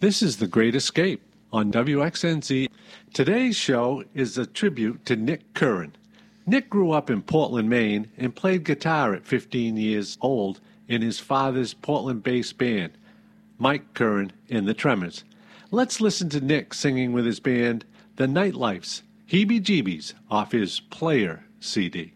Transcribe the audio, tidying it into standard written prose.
This is The Great Escape on WXNZ. Today's show is a tribute to Nick Curran. Nick grew up in Portland, Maine, and played guitar at 15 years old in his father's Portland-based band, Mike Curran and the Tremors. Let's listen to Nick singing with his band, The Nightlifes, Heebie Jeebies, off his Player CD.